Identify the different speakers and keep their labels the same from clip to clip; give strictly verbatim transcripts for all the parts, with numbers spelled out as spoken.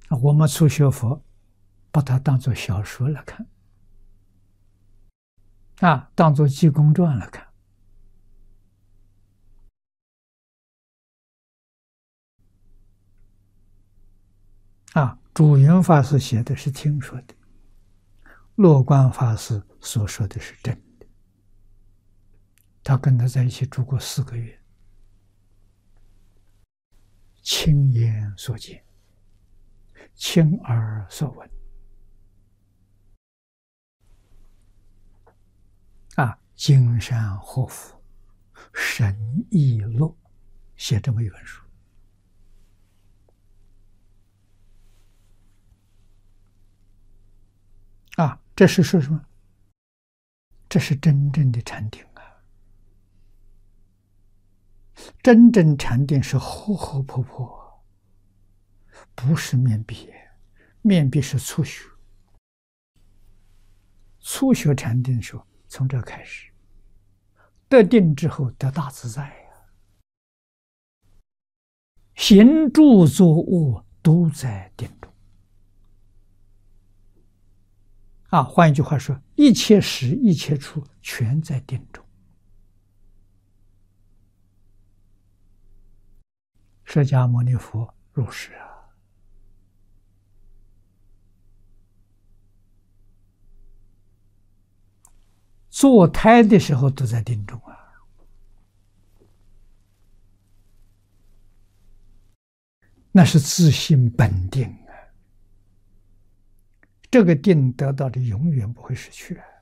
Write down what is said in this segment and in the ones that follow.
Speaker 1: 我们初学佛，把它当作小说来看，啊，当作济公传来看。啊，主云法师写的是听说的，乐观法师所说的是真的。他跟他在一起住过四个月，亲眼所见，亲耳所闻。啊，金山活佛神异录写这么一本书。啊，这是说什么？这是真正的禅定啊！真正禅定是活活泼泼，不是面壁。面壁是初学，初学禅定的时候，从这开始，得定之后得大自在呀、啊，行住坐卧都在定中。啊，换一句话说，一切时一切处全在定中。释迦牟尼佛入世啊，坐胎的时候都在定中啊，那是自性本定啊。这个定得到的永远不会失去啊。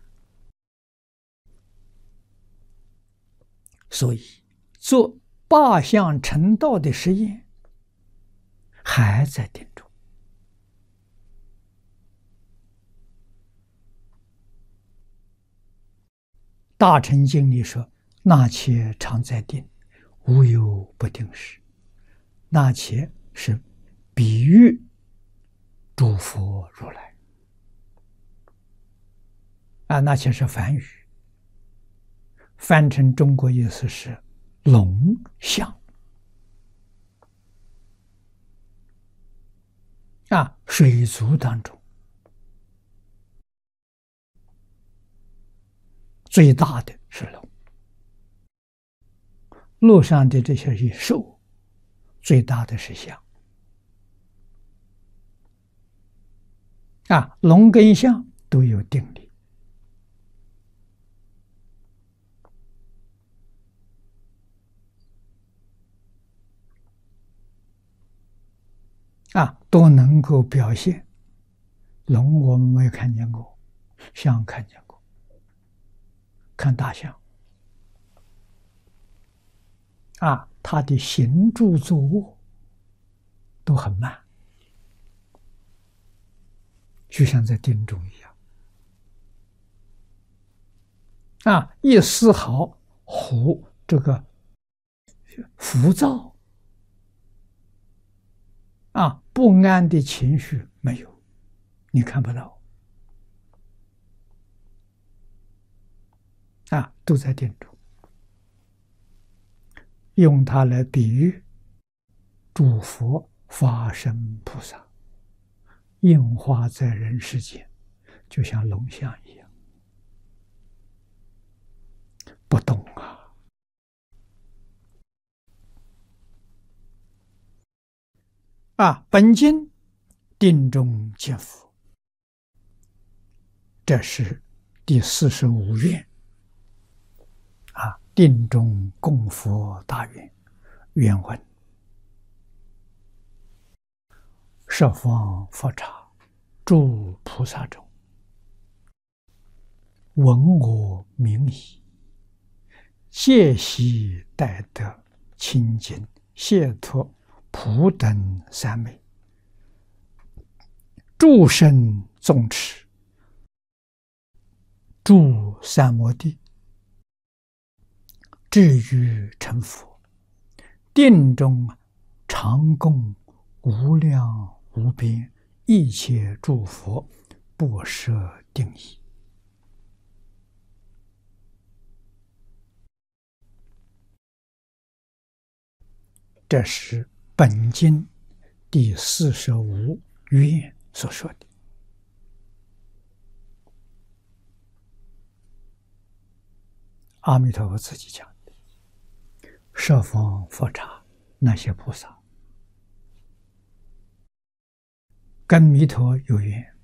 Speaker 1: 所以做八相成道的实验，还在定中。大乘经里说：“那且常在定，无有不定时。”那且是比喻诸佛如来啊，那且是梵语，翻成中国意思是龙象啊，水族当中最大的是龙，路上的这些野兽最大的是象啊，龙跟象都有定力啊，都能够表现。龙我们没有看见过，象看见过，看大象啊，它的行住坐卧都很慢，就像在定中一样啊，一丝毫胡这个浮躁啊不安的情绪没有，你看不到啊，都在定中。用它来比喻诸佛法身菩萨应化在人世间，就像龙象一样不动啊。啊，本经定中见佛，这是第四十五愿啊，定中供佛大愿愿文：十方佛刹诸菩萨中，闻我名已，戒悉待得清净解脱普等三昧，诸生众持，诸三摩地，至于成佛，定中常供无量无边一切诸佛，不设定义。这是本经第四十五愿所说的。阿弥陀佛自己讲的，十方佛刹那些菩萨跟弥陀有缘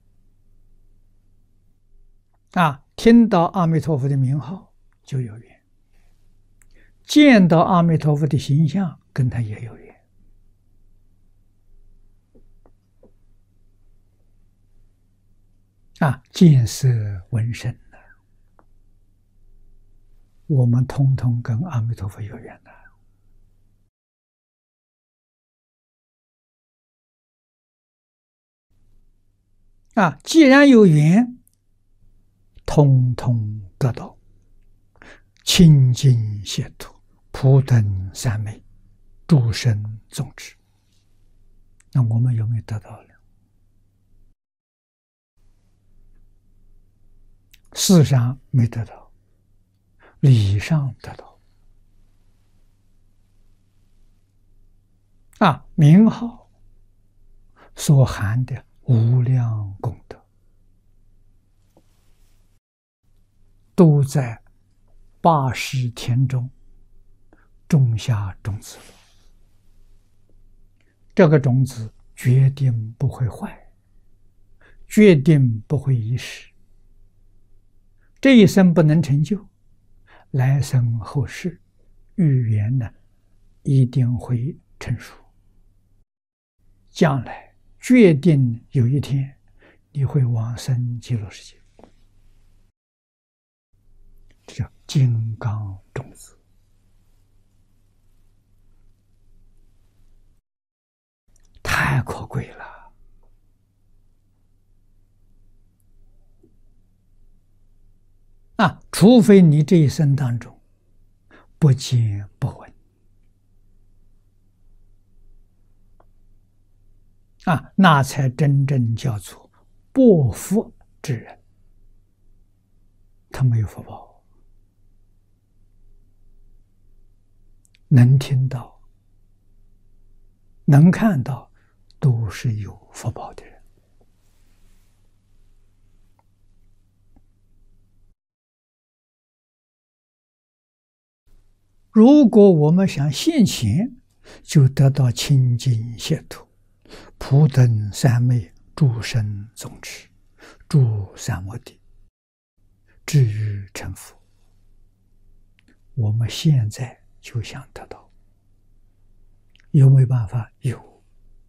Speaker 1: 啊，听到阿弥陀佛的名号就有缘，见到阿弥陀佛的形象跟他也有缘啊，见色闻声呢，我们通通跟阿弥陀佛有缘的。啊，既然有缘，通通得到清净解脱、普等三昧、诸生宗旨。那我们有没有得到了？事上没得到，理上得到。啊，名号所含的无量功德，都在八识田中种下种子，这个种子决定不会坏，决定不会遗失。这一生不能成就，来生后世预言呢，一定会成熟。将来决定有一天你会往生极乐世界，这叫金刚种子。太可贵了啊！除非你这一生当中不见不闻啊，那才真正叫做薄福之人。他没有福报，能听到、能看到，都是有福报的人。如果我们想现前就得到清净解脱、普等三昧、诸生宗旨、诸三摩地，至于成佛，我们现在就想得到，有没有办法？有。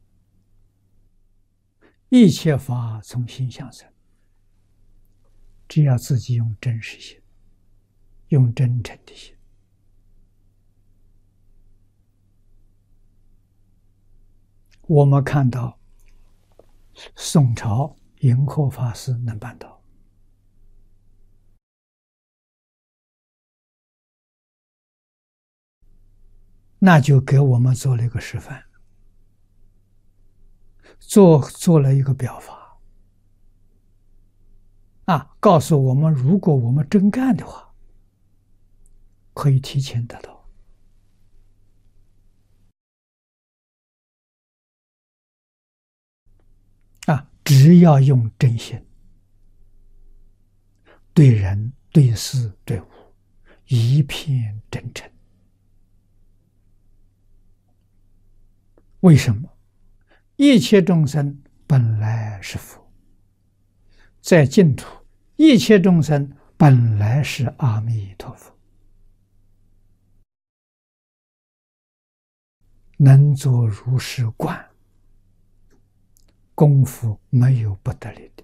Speaker 1: 一切法从心想生，只要自己用真实心，用真诚的心。我们看到宋朝盈科法师能办到，那就给我们做了一个示范，做做了一个表法啊，告诉我们，如果我们真干的话，可以提前得到。啊，只要用真心，对人、对事、对物，一片真诚。为什么？一切众生本来是佛，在净土，一切众生本来是阿弥陀佛，能作如是观，功夫没有不得力的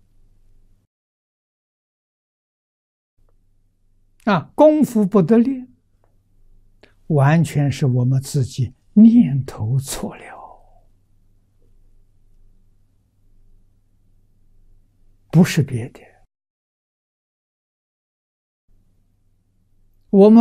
Speaker 1: 啊！功夫不得力，完全是我们自己念头错了，不是别的。我们